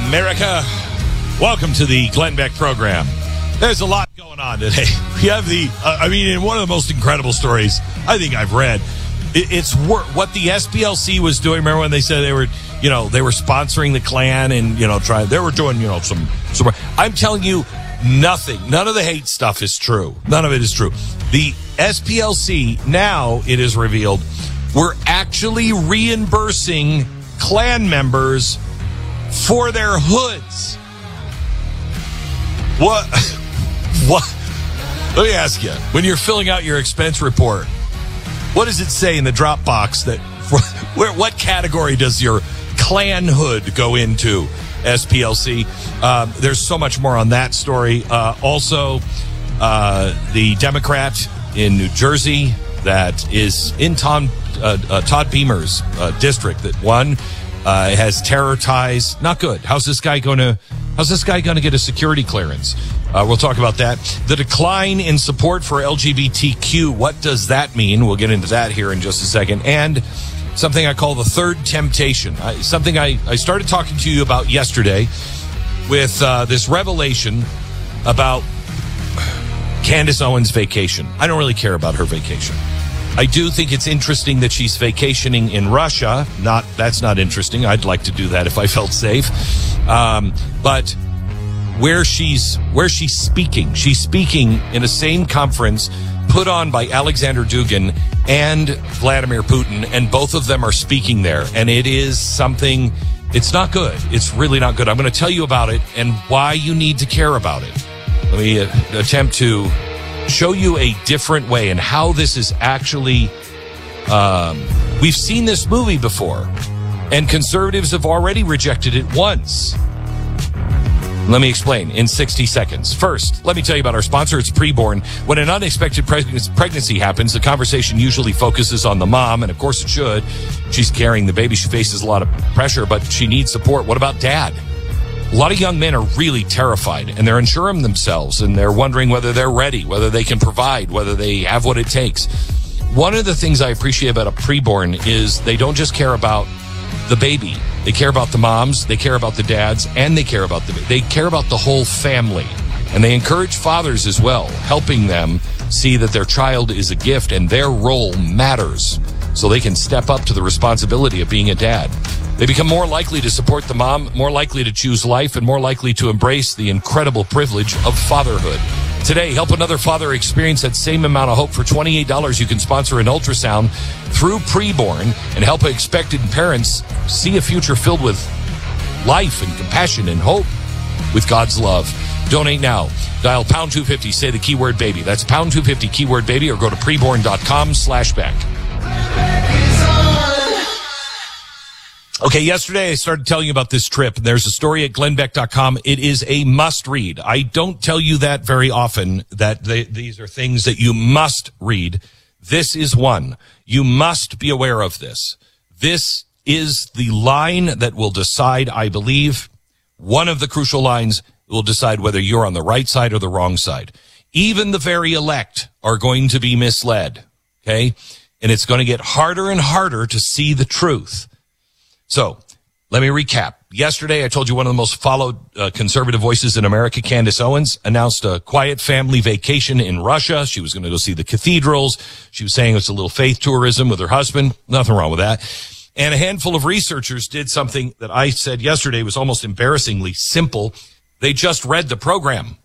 America. Welcome to the Glenn Beck program. There's a lot going on today. We have in one of the most incredible stories I think I've read. It's what the SPLC was doing. Remember when they said they were sponsoring the Klan and, they were doing, some. I'm telling you, nothing. None of the hate stuff is true. None of it is true. The SPLC, now it is revealed, were actually reimbursing Klan members for their hoods. What? Let me ask you, when you're filling out your expense report, what does it say in the drop box what category does your Klan hood go into, SPLC? There's so much more on that story. Also, the Democrat in New Jersey that is in Todd Beamer's district that won has terror ties. Not good. How's this guy going to get a security clearance? We'll talk about that. The decline in support for LGBTQ. What does that mean? We'll get into that here in just a second. And something I call the third temptation. Something I started talking to you about yesterday with this revelation about Candace Owens' vacation. I don't really care about her vacation. I do think it's interesting that she's vacationing in Russia. That's not interesting. I'd like to do that if I felt safe. But where she's speaking in the same conference put on by Alexander Dugin and Vladimir Putin, and both of them are speaking there. And it is something, it's not good. It's really not good. I'm going to tell you about it and why you need to care about it. Let me attempt to show you a different way and how this is actually, we've seen this movie before, and conservatives have already rejected it once. Let me explain in 60 seconds. First, let me tell you about our sponsor. It's Preborn. When an unexpected pregnancy happens, the conversation usually focuses on the mom, and of course it should. She's carrying the baby. She faces a lot of pressure, but she needs support. What about dad? A lot of young men are really terrified, and they're unsure of themselves, and they're wondering whether they're ready, whether they can provide, whether they have what it takes. One of the things I appreciate about a Preborn is they don't just care about the baby. They care about the moms, they care about the dads, and they care about they care about the whole family. And they encourage fathers as well, helping them see that their child is a gift and their role matters, so they can step up to the responsibility of being a dad. They become more likely to support the mom, more likely to choose life, and more likely to embrace the incredible privilege of fatherhood. Today, help another father experience that same amount of hope. For $28, you can sponsor an ultrasound through Preborn and help expectant parents see a future filled with life and compassion and hope with God's love. Donate now. Dial pound 250, say the keyword baby. That's pound 250 keyword baby, or go to preborn.com/Beck. Okay, yesterday I started telling you about this trip. There's a story at glennbeck.com. It is a must read. I don't tell you that very often, that these are things that you must read. This is one. You must be aware of this. This is the line that will decide, I believe, one of the crucial lines will decide whether you're on the right side or the wrong side. Even the very elect are going to be misled, okay? And it's going to get harder and harder to see the truth. So, let me recap. Yesterday, I told you one of the most followed conservative voices in America, Candace Owens, announced a quiet family vacation in Russia. She was going to go see the cathedrals. She was saying it's a little faith tourism with her husband. Nothing wrong with that. And a handful of researchers did something that I said yesterday was almost embarrassingly simple. They just read the program.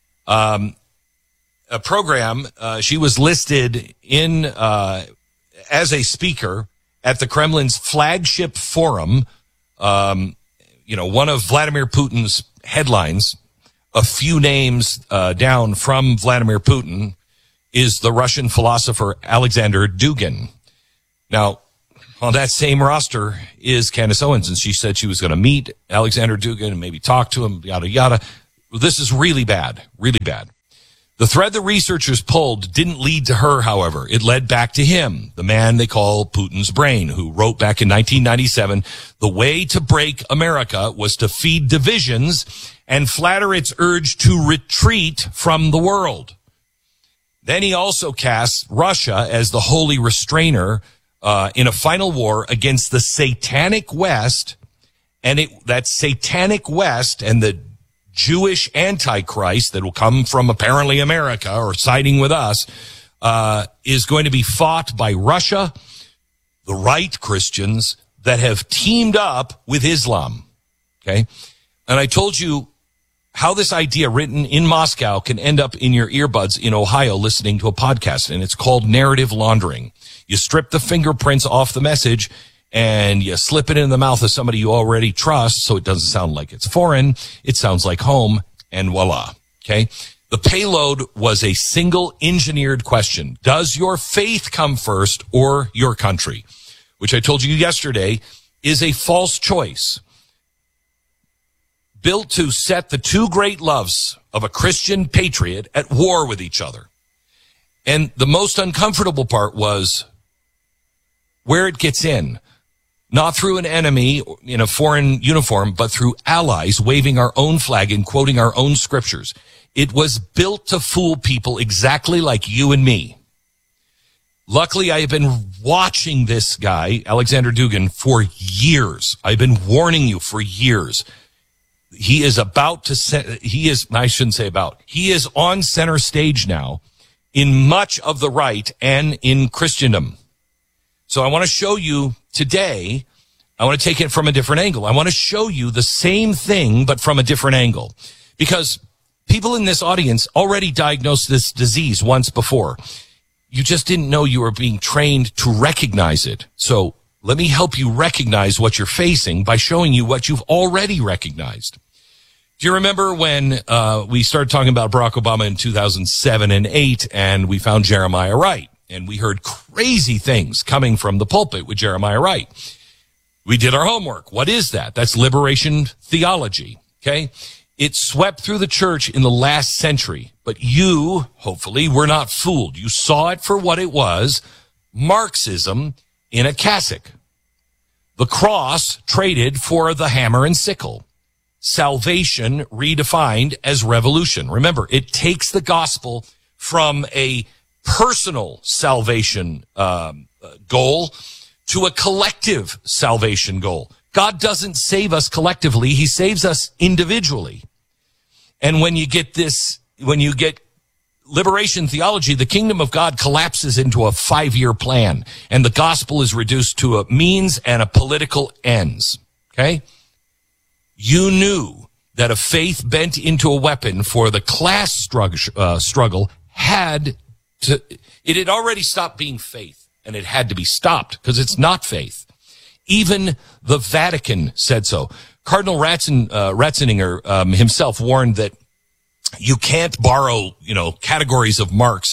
She was listed in as a speaker at the Kremlin's flagship forum. One of Vladimir Putin's headlines, a few names down from Vladimir Putin, is the Russian philosopher Alexander Dugin. Now, on that same roster is Candace Owens, and she said she was going to meet Alexander Dugin and maybe talk to him, yada, yada. This is really bad, really bad. The thread the researchers pulled didn't lead to her, however. It led back to him, the man they call Putin's brain, who wrote back in 1997, the way to break America was to feed divisions and flatter its urge to retreat from the world. Then he also casts Russia as the holy restrainer in a final war against the satanic West And that satanic West and the Jewish Antichrist that will come from apparently America or siding with us is going to be fought by Russia, the right Christians that have teamed up with Islam. Okay? And I told you how this idea written in Moscow can end up in your earbuds in Ohio listening to a podcast, and it's called narrative laundering. You strip the fingerprints off the message and you slip it in the mouth of somebody you already trust so it doesn't sound like it's foreign. It sounds like home, and voila. Okay? The payload was a single engineered question. Does your faith come first or your country? Which I told you yesterday is a false choice. Built to set the two great loves of a Christian patriot at war with each other. And the most uncomfortable part was where it gets in. Not through an enemy in a foreign uniform, but through allies waving our own flag and quoting our own scriptures. It was built to fool people exactly like you and me. Luckily, I have been watching this guy, Alexander Dugin, for years. I've been warning you for years. He is he is on center stage now in much of the right and in Christendom. So I want to show you today, I want to take it from a different angle. I want to show you the same thing, but from a different angle. Because people in this audience already diagnosed this disease once before. You just didn't know you were being trained to recognize it. So let me help you recognize what you're facing by showing you what you've already recognized. Do you remember when we started talking about Barack Obama in 2007 and 8, and we found Jeremiah Wright? And we heard crazy things coming from the pulpit with Jeremiah Wright. We did our homework. What is that? That's liberation theology, okay? It swept through the church in the last century, but you, hopefully, were not fooled. You saw it for what it was, Marxism in a cassock. The cross traded for the hammer and sickle. Salvation redefined as revolution. Remember, it takes the gospel from a personal salvation goal to a collective salvation goal. God doesn't save us collectively. He saves us individually. And when you get liberation theology, the kingdom of God collapses into a 5-year plan, and the gospel is reduced to a means and a political ends. Okay? You knew that a faith bent into a weapon for the class struggle it had already stopped being faith, and it had to be stopped because it's not faith. Even the Vatican said so. Cardinal Ratzinger himself warned that you can't borrow, categories of Marx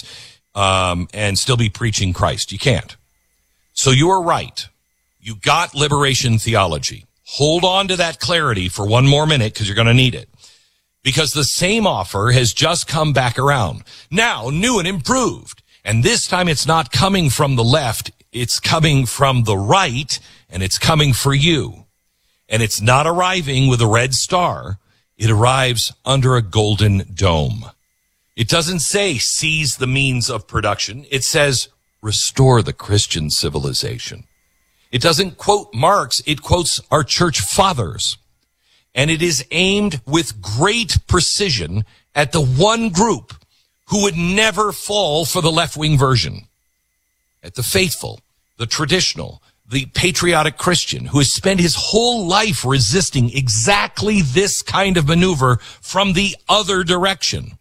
and still be preaching Christ. You can't. So you are right. You got liberation theology. Hold on to that clarity for one more minute because you're going to need it. Because the same offer has just come back around. Now, new and improved. And this time it's not coming from the left. It's coming from the right, and it's coming for you. And it's not arriving with a red star. It arrives under a golden dome. It doesn't say seize the means of production. It says restore the Christian civilization. It doesn't quote Marx. It quotes our church fathers. And it is aimed with great precision at the one group who would never fall for the left-wing version. At the faithful, the traditional, the patriotic Christian who has spent his whole life resisting exactly this kind of maneuver from the other direction.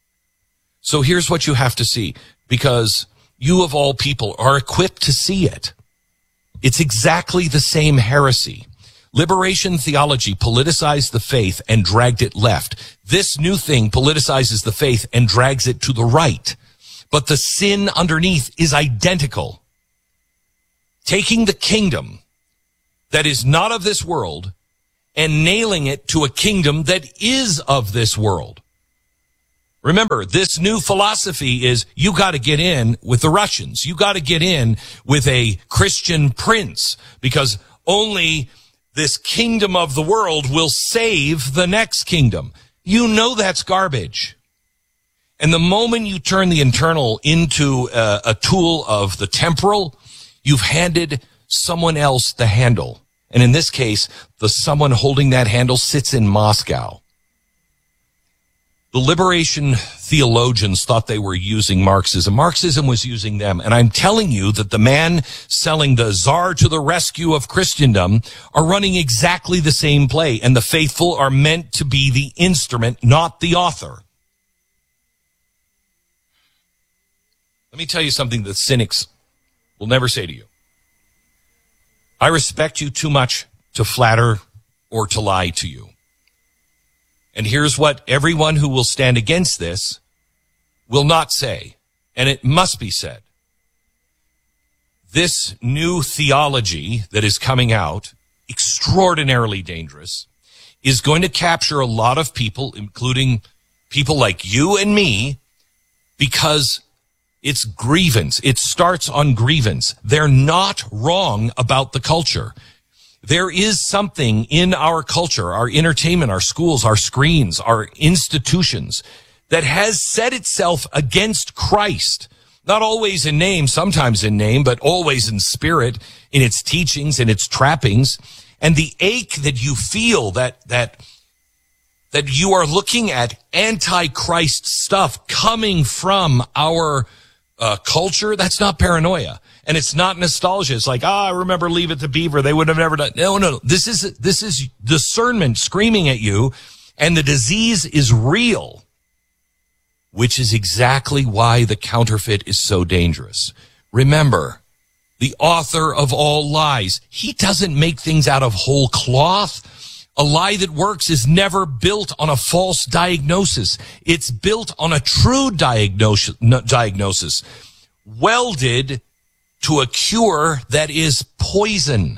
So here's what you have to see, because you of all people are equipped to see it. It's exactly the same heresy. Liberation theology politicized the faith and dragged it left. This new thing politicizes the faith and drags it to the right. But the sin underneath is identical. Taking the kingdom that is not of this world and nailing it to a kingdom that is of this world. Remember, this new philosophy is you got to get in with the Russians. You got to get in with a Christian prince, because only this kingdom of the world will save the next kingdom. You know that's garbage. And the moment you turn the internal into a tool of the temporal, you've handed someone else the handle. And in this case, the someone holding that handle sits in Moscow. The liberation theologians thought they were using Marxism. Marxism was using them. And I'm telling you that the man selling the czar to the rescue of Christendom are running exactly the same play. And the faithful are meant to be the instrument, not the author. Let me tell you something that cynics will never say to you. I respect you too much to flatter or to lie to you. And here's what everyone who will stand against this will not say, and it must be said. This new theology that is coming out, extraordinarily dangerous, is going to capture a lot of people, including people like you and me, because it's grievance. It starts on grievance. They're not wrong about the culture. There is something in our culture, our entertainment, our schools, our screens, our institutions that has set itself against Christ. Not always in name, sometimes in name, but always in spirit, in its teachings, in its trappings. And the ache that you feel that you are looking at anti-Christ stuff coming from our culture, that's not paranoia. And it's not nostalgia. It's like, I remember Leave It to Beaver. They would have never done. No. This is discernment screaming at you. And the disease is real, which is exactly why the counterfeit is so dangerous. Remember, the author of all lies, he doesn't make things out of whole cloth. A lie that works is never built on a false diagnosis. It's built on a true diagnosis, welded to a cure that is poison.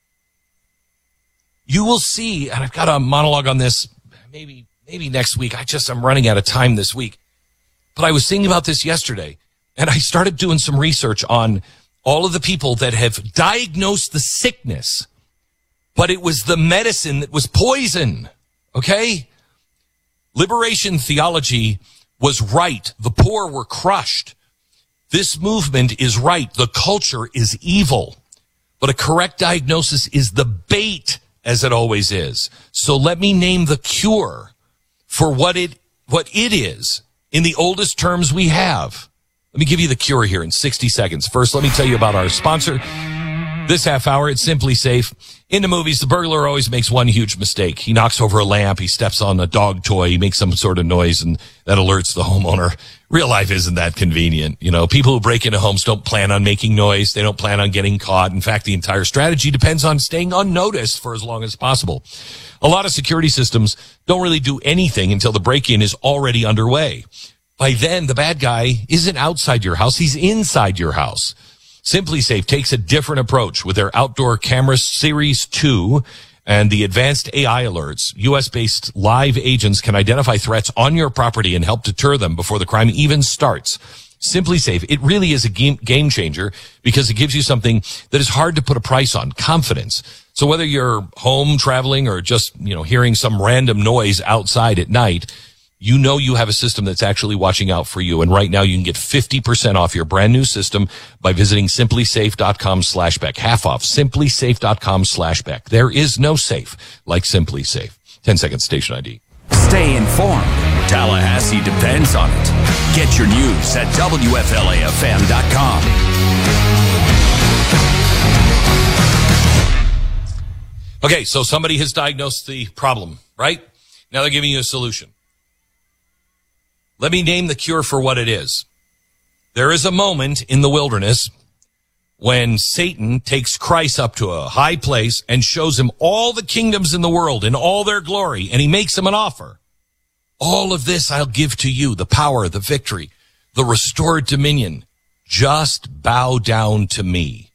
You will see, and I've got a monologue on this maybe next week. I'm running out of time this week. But I was thinking about this yesterday, and I started doing some research on all of the people that have diagnosed the sickness, but it was the medicine that was poison. Okay? Liberation theology was right. The poor were crushed. This movement is right. The culture is evil. But a correct diagnosis is the bait, as it always is. So let me name the cure for what it is in the oldest terms we have. Let me give you the cure here in 60 seconds. First, let me tell you about our sponsor. This half hour, it's Simply Safe. In the movies, the burglar always makes one huge mistake. He knocks over a lamp, he steps on a dog toy, he makes some sort of noise, and that alerts the homeowner. Real life isn't that convenient. You know, people who break into homes don't plan on making noise. They don't plan on getting caught. In fact, the entire strategy depends on staying unnoticed for as long as possible. A lot of security systems don't really do anything until the break-in is already underway. By then, the bad guy isn't outside your house, he's inside your house. Simply Safe takes a different approach with their Outdoor Camera Series 2 and the advanced AI alerts. U.S.-based live agents can identify threats on your property and help deter them before the crime even starts. Simply Safe, it really is a game changer because it gives you something that is hard to put a price on, confidence. So whether you're home traveling or just, hearing some random noise outside at night, you know you have a system that's actually watching out for you. And right now you can get 50% off your brand new system by visiting simplysafe.com/Beck. Half off. Simplysafe.com/Beck. There is no safe like Simply Safe. 10 seconds station ID. Stay informed. Tallahassee depends on it. Get your news at WFLAFM.com. Okay, so somebody has diagnosed the problem, right? Now they're giving you a solution. Let me name the cure for what it is. There is a moment in the wilderness when Satan takes Christ up to a high place and shows him all the kingdoms in the world in all their glory, and he makes him an offer. All of this I'll give to you, the power, the victory, the restored dominion. Just bow down to me.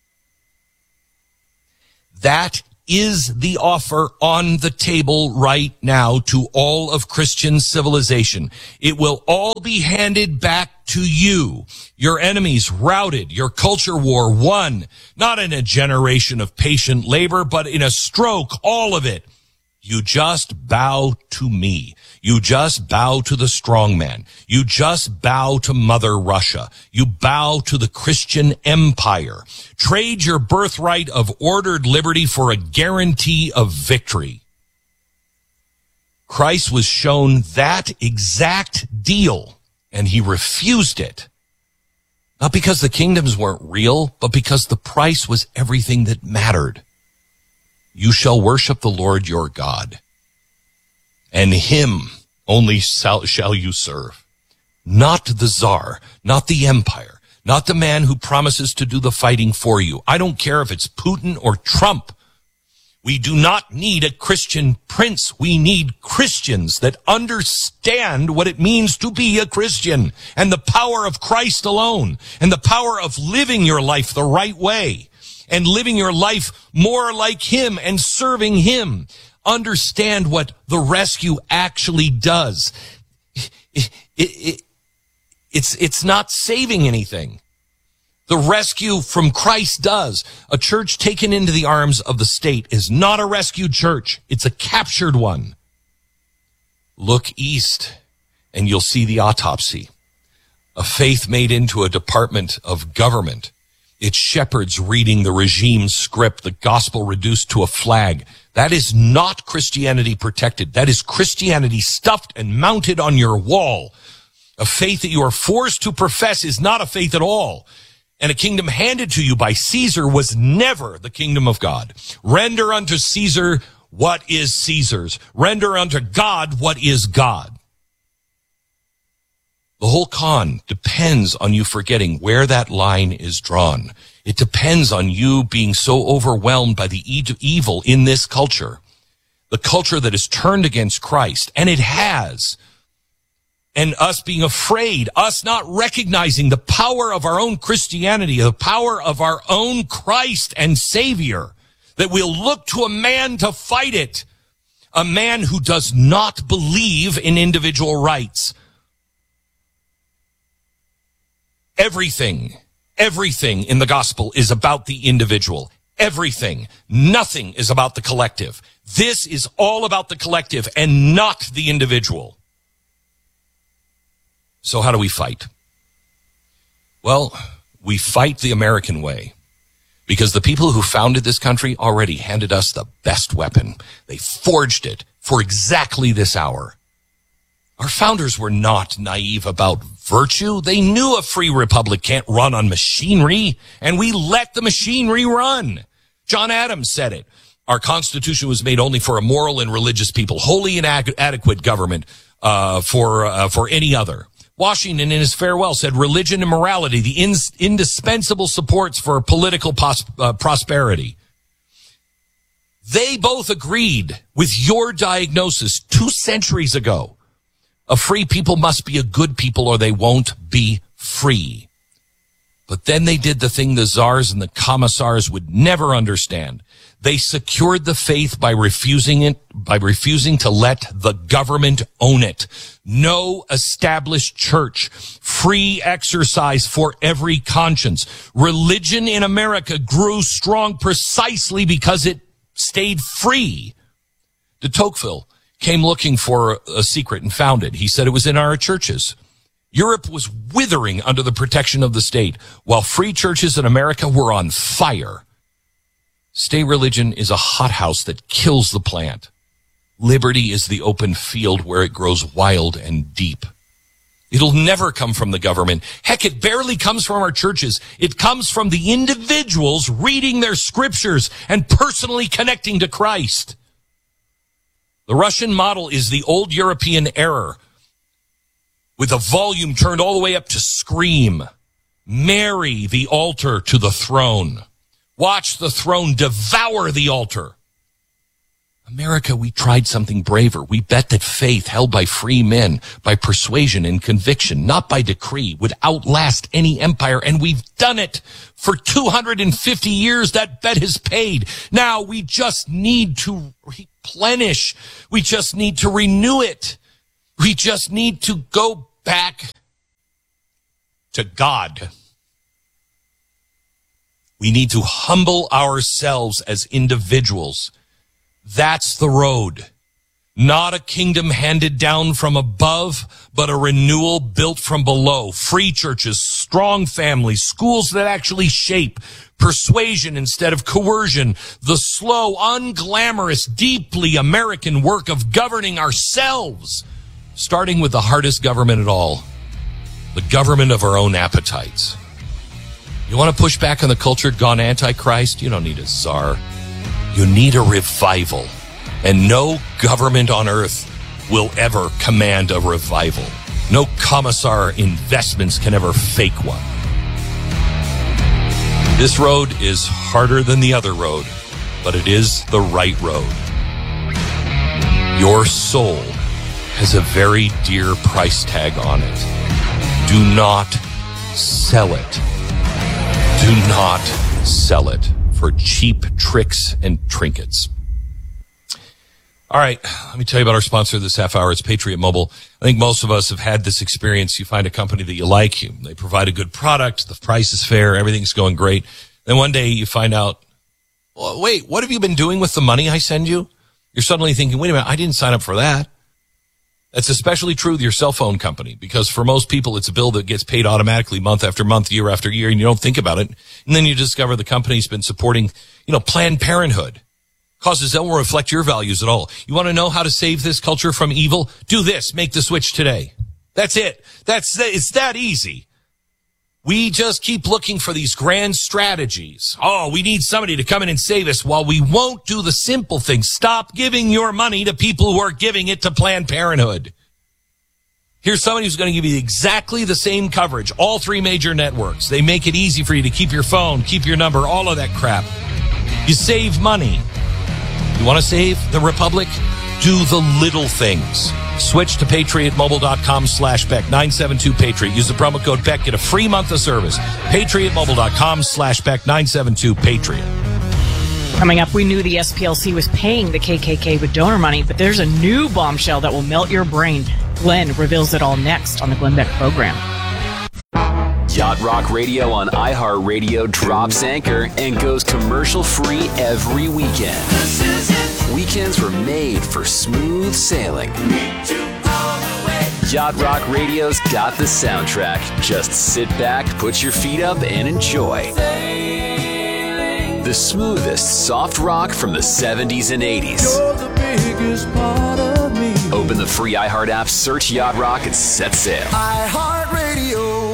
That is the offer on the table right now to all of Christian civilization. It will all be handed back to you. Your enemies routed, your culture war won, not in a generation of patient labor, but in a stroke, all of it. You just bow to me. You just bow to the strong man. You just bow to Mother Russia. You bow to the Christian empire. Trade your birthright of ordered liberty for a guarantee of victory. Christ was shown that exact deal, and he refused it. Not because the kingdoms weren't real, but because the price was everything that mattered. You shall worship the Lord your God, and him only shall you serve. Not the czar, not the empire, not the man who promises to do the fighting for you. I don't care if it's Putin or Trump. We do not need a Christian prince. We need Christians that understand what it means to be a Christian and the power of Christ alone and the power of living your life the right way and living your life more like him and serving him. Understand what the rescue actually does. It's not saving anything. The rescue from Christ does. A church taken into the arms of the state is not a rescued church. It's a captured one. Look east, and you'll see the autopsy. A faith made into a department of government. It's shepherds reading the regime's script, the gospel reduced to a flag. That is not Christianity protected. That is Christianity stuffed and mounted on your wall. A faith that you are forced to profess is not a faith at all. And a kingdom handed to you by Caesar was never the kingdom of God. Render unto Caesar what is Caesar's. Render unto God what is God. The whole con depends on you forgetting where that line is drawn. It depends on you being so overwhelmed by the evil in this culture. The culture that is turned against Christ, and it has. And us being afraid, us not recognizing the power of our own Christianity, the power of our own Christ and Savior, that we'll look to a man to fight it, a man who does not believe in individual rights. Everything in the gospel is about the individual. Everything. Nothing is about the collective. This is all about the collective and not the individual. So how do we fight? Well, we fight the American way because the people who founded this country already handed us the best weapon. They forged it for exactly this hour. Our founders were not naive about virtue. They knew a free republic can't run on machinery, and we let the machinery run. John Adams said it. Our Constitution was made only for a moral and religious people, wholly inadequate government for any other. Washington, in his farewell, said religion and morality, the indispensable supports for political prosperity. They both agreed with your diagnosis 2 centuries ago. A free people must be a good people or they won't be free. But then they did the thing the czars and the commissars would never understand. They secured the faith by refusing to let the government own it. No established church. Free exercise for every conscience. Religion in America grew strong precisely because it stayed free. De Tocqueville came looking for a secret and found it. He said it was in our churches. Europe was withering under the protection of the state, while free churches in America were on fire. State religion is a hothouse that kills the plant. Liberty is the open field where it grows wild and deep. It'll never come from the government. Heck, it barely comes from our churches. It comes from the individuals reading their scriptures and personally connecting to Christ. The Russian model is the old European error, with a volume turned all the way up to scream. Marry the altar to the throne. Watch the throne devour the altar. America, we tried something braver. We bet that faith held by free men, by persuasion and conviction, not by decree, would outlast any empire. And we've done it for 250 years. That bet has paid. Now we just need to replenish. We just need to renew it. We just need to go back to God. We need to humble ourselves as individuals. That's the road. Not a kingdom handed down from above, but a renewal built from below. Free churches, strong families, schools that actually shape, persuasion instead of coercion, the slow, unglamorous, deeply American work of governing ourselves, starting with the hardest government at all, the government of our own appetites. You want to push back on the culture gone antichrist? You don't need a czar. You need a revival. And no government on earth will ever command a revival. No commissar investments can ever fake one. This road is harder than the other road, but it is the right road. Your soul has a very dear price tag on it. Do not sell it. Do not sell it for cheap tricks and trinkets. All right, let me tell you about our sponsor this half hour. It's Patriot Mobile. I think most of us have had this experience. You find a company that you like. They provide a good product. The price is fair. Everything's going great. Then one day you find out, well, wait, what have you been doing with the money I send you? You're suddenly thinking, wait a minute, I didn't sign up for that. That's especially true with your cell phone company, because for most people, it's a bill that gets paid automatically month after month, year after year, and you don't think about it. And then you discover the company's been supporting, Planned Parenthood. Causes that won't reflect your values at all. You want to know how to save this culture from evil? Do this. Make the switch today. That's it. It's that easy. We just keep looking for these grand strategies. Oh, we need somebody to come in and save us, while we won't do the simple things. Stop giving your money to people who are giving it to Planned Parenthood. Here's somebody who's going to give you exactly the same coverage. All three major networks. They make it easy for you to keep your phone, keep your number, all of that crap. You save money. You want to save the Republic? Do the little things. Switch to patriotmobile.com/Beck, 972-PATRIOT. Use the promo code Beck. Get a free month of service. patriotmobile.com/Beck, 972-PATRIOT. Coming up, we knew the SPLC was paying the KKK with donor money, but there's a new bombshell that will melt your brain. Glenn reveals it all next on the Glenn Beck program. Yacht Rock Radio on iHeartRadio drops anchor and goes commercial-free every weekend. Weekends were made for smooth sailing. Yacht Rock Radio's got the soundtrack. Just sit back, put your feet up, and enjoy. The smoothest soft rock from the 70s and 80s. Open the free iHeart app, search Yacht Rock, and set sail. iHeartRadio.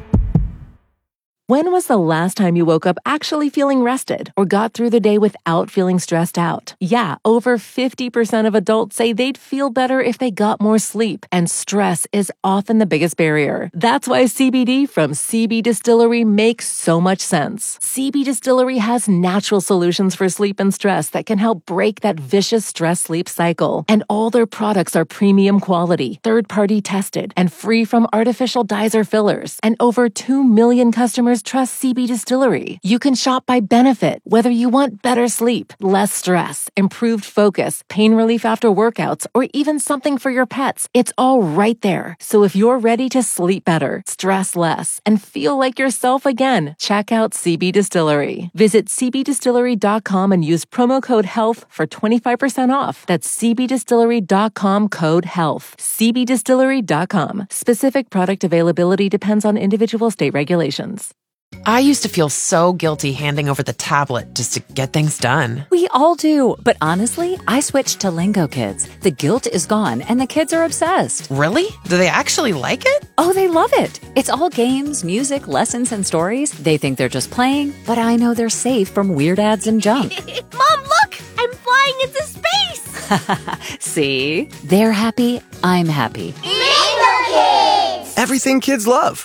When was the last time you woke up actually feeling rested or got through the day without feeling stressed out? Yeah, over 50% of adults say they'd feel better if they got more sleep, and stress is often the biggest barrier. That's why CBD from CB Distillery makes so much sense. CB Distillery has natural solutions for sleep and stress that can help break that vicious stress-sleep cycle. And all their products are premium quality, third-party tested, and free from artificial dyes or fillers. And over 2 million customers trust CB Distillery. You can shop by benefit, whether you want better sleep, less stress, improved focus, pain relief after workouts, or even something for your pets. It's all right there. So if you're ready to sleep better, stress less, and feel like yourself again, check out CB Distillery. Visit cbdistillery.com and use promo code HEALTH for 25% off. That's cbdistillery.com, code HEALTH. cbdistillery.com. Specific product availability depends on individual state regulations. I used to feel so guilty handing over the tablet just to get things done. We all do. But honestly, I switched to Lingo Kids. The guilt is gone and the kids are obsessed. Really? Do they actually like it? Oh, they love it. It's all games, music, lessons, and stories. They think they're just playing, but I know they're safe from weird ads and junk. Mom, look! I'm flying into space! See? They're happy. I'm happy. Lingo Kids! Everything kids love.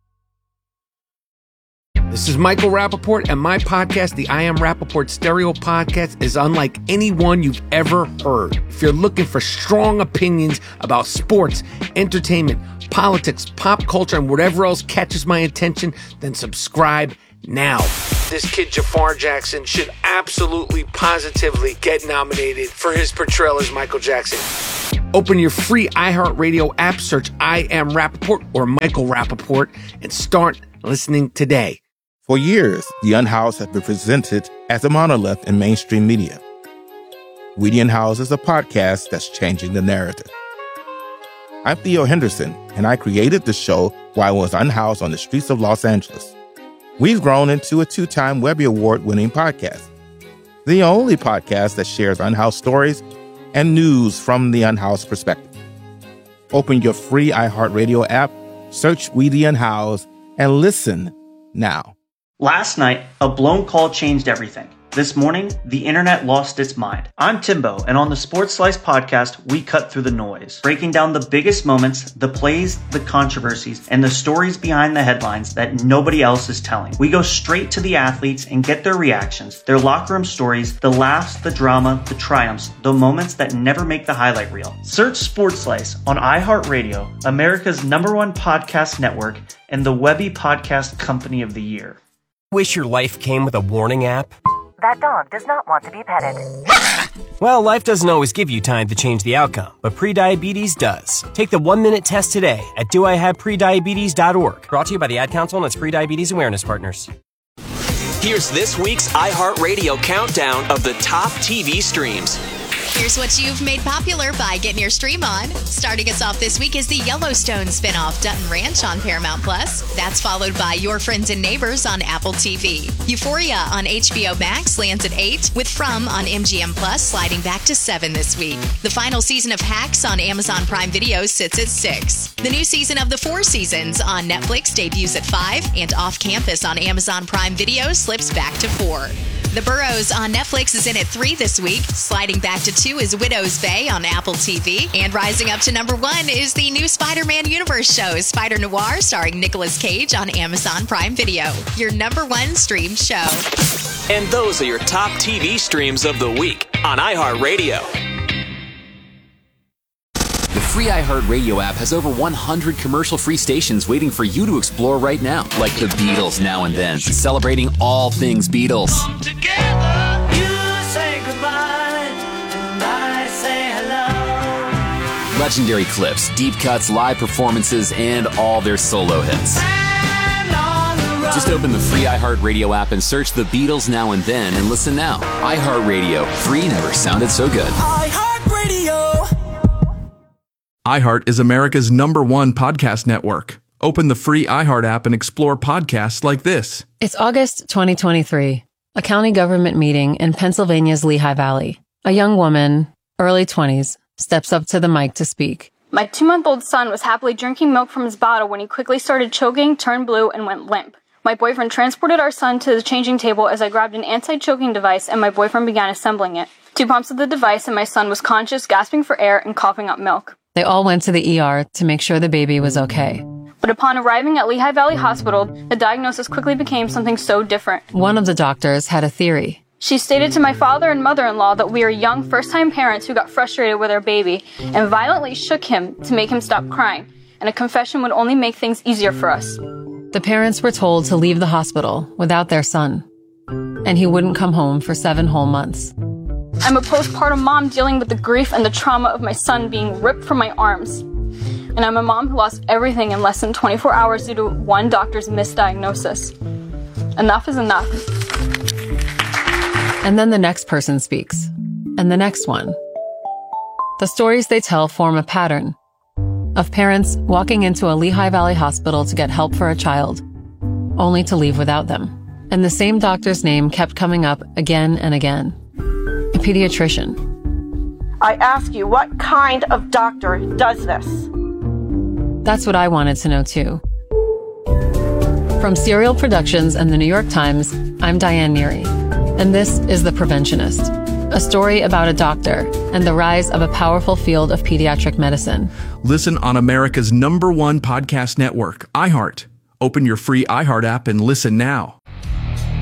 This is Michael Rappaport, and my podcast, the I Am Rappaport Stereo Podcast, is unlike any one you've ever heard. If you're looking for strong opinions about sports, entertainment, politics, pop culture, and whatever else catches my attention, then subscribe now. This kid, Jafar Jackson, should absolutely, positively get nominated for his portrayal as Michael Jackson. Open your free iHeartRadio app, search I Am Rappaport or Michael Rappaport, and start listening today. For years, the Unhoused have been presented as a monolith in mainstream media. Weedy and House is a podcast that's changing the narrative. I'm Theo Henderson, and I created the show while I was unhoused on the streets of Los Angeles. We've grown into a 2-time Webby Award-winning podcast, the only podcast that shares unhoused stories and news from the unhoused perspective. Open your free iHeartRadio app, search Weedy and House, and listen now. Last night, a blown call changed everything. This morning, the internet lost its mind. I'm Timbo, and on the Sports Slice podcast, we cut through the noise, breaking down the biggest moments, the plays, the controversies, and the stories behind the headlines that nobody else is telling. We go straight to the athletes and get their reactions, their locker room stories, the laughs, the drama, the triumphs, the moments that never make the highlight reel. Search Sports Slice on iHeartRadio, America's #1 podcast network, and the Webby Podcast Company of the Year. Wish your life came with a warning app? That dog does not want to be petted. Well, life doesn't always give you time to change the outcome, but prediabetes does. Take the 1-minute test today at doihaveprediabetes.org. Brought to you by the Ad Council and its Prediabetes Awareness Partners. Here's this week's iHeartRadio countdown of the top TV streams. Here's what you've made popular by getting your stream on. Starting us off this week is the Yellowstone spinoff Dutton Ranch on Paramount+. That's followed by Your Friends and Neighbors on Apple TV. Euphoria on HBO Max lands at 8, with From on MGM Plus sliding back to 7 this week. The final season of Hacks on Amazon Prime Video sits at 6. The new season of The Four Seasons on Netflix debuts at 5, and Off Campus on Amazon Prime Video slips back to 4. The Burrows on Netflix is in at 3 this week. Sliding back to 2 is Widow's Bay on Apple TV. And rising up to number 1 is the new Spider-Man Universe show, Spider Noir, starring Nicolas Cage on Amazon Prime Video. Your number 1 streamed show. And those are your top TV streams of the week on iHeartRadio. The free iHeartRadio app has over 100 commercial-free stations waiting for you to explore right now. Like the Beatles Now and Then, celebrating all things Beatles. Come together, you say goodbye, and I say hello. Legendary clips, deep cuts, live performances, and all their solo hits. Just open the free iHeartRadio app and search the Beatles Now and Then and listen now. iHeartRadio, free never sounded so good. iHeartRadio. iHeart is America's #1 podcast network. Open the free iHeart app and explore podcasts like this. It's August 2023, a county government meeting in Pennsylvania's Lehigh Valley. A young woman, early 20s, steps up to the mic to speak. My 2-month-old son was happily drinking milk from his bottle when he quickly started choking, turned blue, and went limp. My boyfriend transported our son to the changing table as I grabbed an anti-choking device and my boyfriend began assembling it. 2 pumps of the device and my son was conscious, gasping for air, and coughing up milk. They all went to the ER to make sure the baby was okay. But upon arriving at Lehigh Valley Hospital, the diagnosis quickly became something so different. One of the doctors had a theory. She stated to my father and mother-in-law that we are young first-time parents who got frustrated with our baby and violently shook him to make him stop crying, and a confession would only make things easier for us. The parents were told to leave the hospital without their son, and he wouldn't come home for 7 whole months. I'm a postpartum mom dealing with the grief and the trauma of my son being ripped from my arms. And I'm a mom who lost everything in less than 24 hours due to one doctor's misdiagnosis. Enough is enough. And then the next person speaks, and the next one. The stories they tell form a pattern of parents walking into a Lehigh Valley hospital to get help for a child, only to leave without them. And the same doctor's name kept coming up again and again. A pediatrician. I ask you, what kind of doctor does this? That's what I wanted to know too. From Serial Productions and the New York Times, I'm Diane Neary, and this is The Preventionist, a story about a doctor and the rise of a powerful field of pediatric medicine. Listen on America's #1 podcast network, iHeart. Open your free iHeart app and listen now.